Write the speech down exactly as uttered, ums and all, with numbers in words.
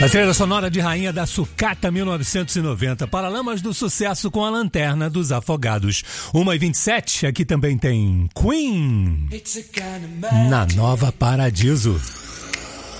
A trilha sonora de Rainha da Sucata mil novecentos e noventa, Paralamas do Sucesso com a Lanterna dos Afogados. uma e vinte e sete, aqui também tem Queen na Nova Paradiso.